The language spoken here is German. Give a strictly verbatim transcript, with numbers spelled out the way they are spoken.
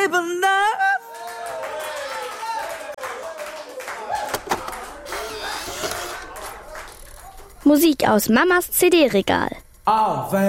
leben darf. Musik aus Mamas C D-Regal. Auf